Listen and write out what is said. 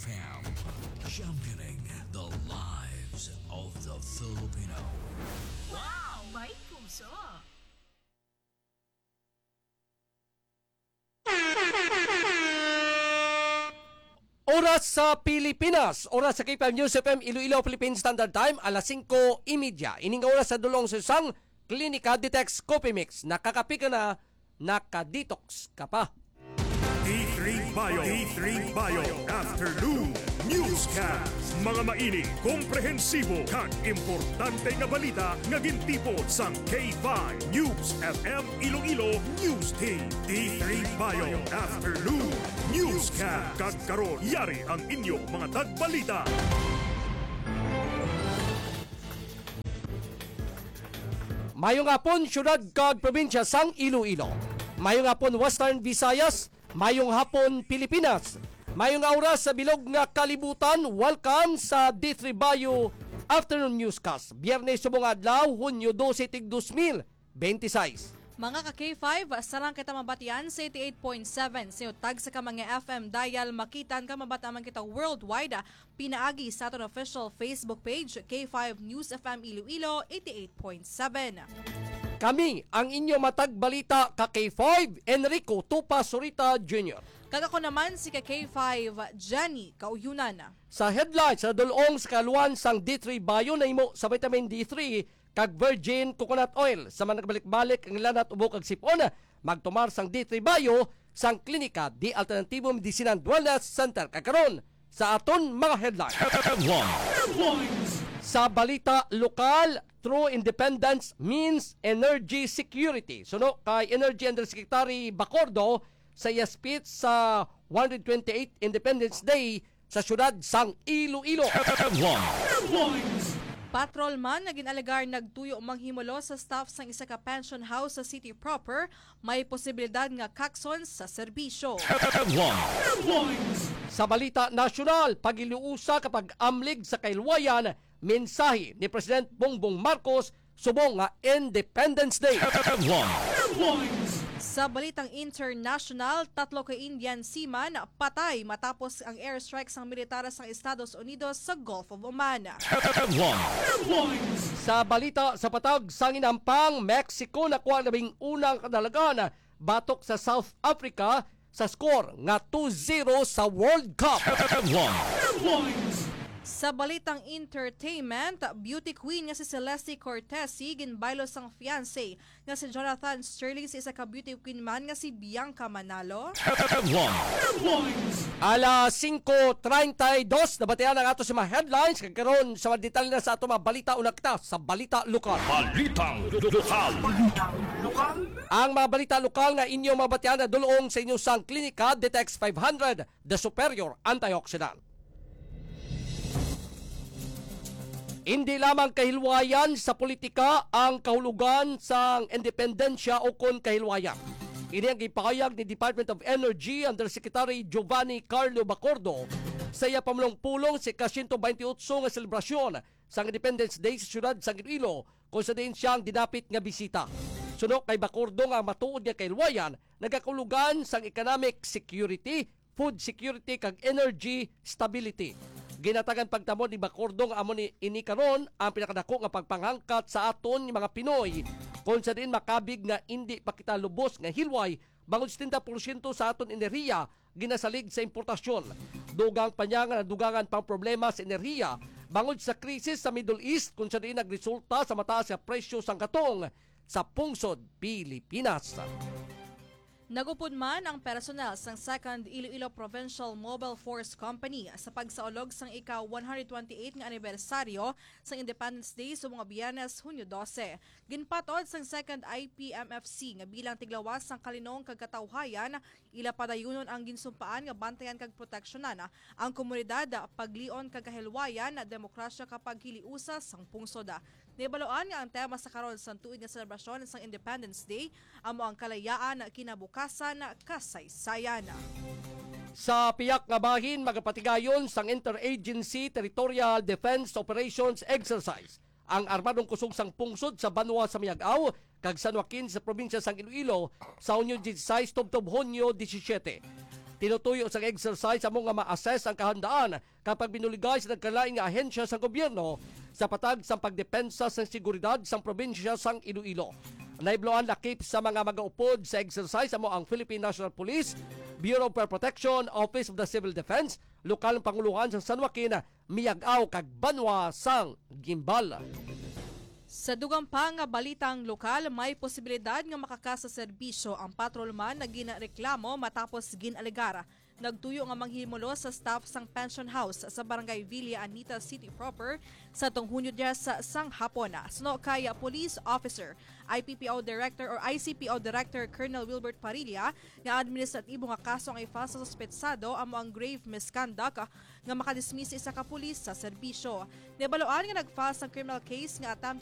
FM, championing the lives of the Filipino. Wow! May puso! Oras sa Pilipinas, oras sa K5 News FM Iloilo Philippine Standard Time, alas 5:30. Ining oras sa dulong sa isang Klinika Detox Coffee Mix. Nakakapi ka na, nakadetox ka pa. D3 Bio Afternoon Newscast. Mga mainit, komprehensibo kag importante nga balita nga gintipon sa K5 News FM Iloilo News Team. D3 Bio Afternoon Newscast. Kag karon yari ang inyong mga tagbalita. Mayong hapon, syudad kag probinsya sang Iloilo. Mayong hapon, Western Visayas. Mayong hapon, Pilipinas. Mayong oras sa bilog nga kalibutan. Welcome sa D3 Bio Afternoon Newscast. Biyernes subong adlaw, Hunyo 12, 2026. Mga ka-K5, sarang kita mabatian sa 88.7 sa tag sa kamang FM dial makitan ka mabataman kita worldwide pinaagi sa aton official Facebook page K5 News FM Iloilo 88.7. Kami ang inyo matag balita ka K5 Enrico Tupa Surita Jr. Kagako naman si K5 Jenny Kauyunan. Sa headlines sa dulong sa kaluan sang D3 Bio na imo sa vitamin D3 kag virgin coconut oil sa man nagbalik-balik ang lanat ubo kag sipon magtumar sang D3 Bio sang klinika di Alternatibo Medicine and Wellness Center kakaron sa aton mga headlines. Sa balita lokal, True Independence means energy security. Suno kay Energy Undersecretary Bacordo sa speech sa 128th Independence Day sa syudad sang Iloilo. Patrolman na ginalegar nagtuyo manghimulo sa staff sang isa ka pension house sa city proper, may posibilidad nga kakson sa serbisyo. Sa balita nasyonal, pagiluusa kapag amlig sa kailwayan, mensahe ni President Bongbong Marcos subong nga Independence Day. Sa balitang international, 3 ka Indian seaman patay matapos ang airstrike sang militar sa Estados Unidos sa Gulf of Oman. Sa balita sa patag sang inampang, Mexico nakuha labing unang kadalagan batok sa South Africa sa score nga 2-0 sa World Cup. Sa balitang entertainment, beauty queen nga si Celeste Cortesi ginbaylo sang fiancé nga si Jonathan Sterling sa isa ka beauty queen man nga si Bianca Manalo. Alas 5:32 nabatian ang ato sa mga headlines kagkaroon sa mga detalye na sa ato mga balita una kita sa balita lokal. Balitang lokal. Ang mga balita lokal nga inyong mabatian na dulong sa inyong sang klinika Detex 500 The Superior Antioxidant. Hindi lamang kahilwayan sa politika ang kahulugan sa independensya o kon kahilwayan. Ini ang ipahayag ni Department of Energy Undersecretary Giovanni Carlo Bacordo sa iya pamulong-pulong sa ka-128 nga selebrasyon sa Independence Day sa siyudad sa Iloilo kung sa din siyang dinapit nga bisita. Sunod kay Bacordo nga matuod nga kahilwayan nagakahulugan sa economic security, food security kag energy stability. Ginatagan pagtamo ni Bacordo nga amo ni ini karon ang pinakadako nga pagpanghangkat sa aton mga Pinoy kung sa din makabig nga hindi pa kita lubos nga hilway bangod 70% sa aton enerhiya ginasalig sa importasyon. Dugang pa niya nga nadugangan pang problema sa enerhiya bangod sa krisis sa Middle East kung sa din nagresulta sa mataas nga presyo sang katong sa pungsod Pilipinas. Nagupod man ang personel sang 2nd Iloilo Provincial Mobile Force Company sa pagsaulog sang ika-128 nga anibersaryo sang Independence Day sa mga Biyernes, Hunyo 12. Ginpatod sang 2nd IPMFC nga bilang tiglawas sang kalinong kag katawhayan, ila padayunon ang ginsumpaan nga bantayan kag proteksyonan ang komunidad paglion kag kahilwayan demokrasya kapag hiliusa sang pungsod. Nibaloan nga ang tema sa karon sang tuig nga selebrasyon sang Independence Day amo ang kalayaan kinabukasan kasaysayan. Sa piyak nga bahin magapatigayon sang Interagency Territorial Defense Operations Exercise ang armadong kusog sang pungsod sa Banwa sa Miag-aw kag San Joaquin sa probinsya sang Iloilo sa Hunyo 16 tubtob Hunyo 17. Tinutuyo sa exercise amo nga ma-assess ang kahandaan kapag binuligay sa nagkalaing nga ahensya sa gobyerno sa patag sa pagdepensa sa seguridad sa probinsya sang Iloilo. Naibloan lakip sa mga magaupod sa exercise amo ang Philippine National Police, Bureau of Fire Protection, Office of the Civil Defense, lokal ng panguluhan sa San Joaquin, Miyag-aw kag Banwa sang Gimbal. Sa dugang pa nga balitang lokal, may posibilidad nga makakasa serbisyo ang patrolman na ginareklamo matapos ginalegara. Nagtuyo nga manghimulo sa staff sang pension house sa Barangay Villa Anita City proper sa tong Hunyo 10 sa sang hapon. Suno kaya Police Officer, IPPO Director or ICPO Director Colonel Wilbert Parilla nga administratibo nga kaso nga i-file sa suspetsado amo ang grave misconduct nga makadismiss isa ka pulis sa serbisyo. Nibaloan nga nag-file sang criminal case nga attempt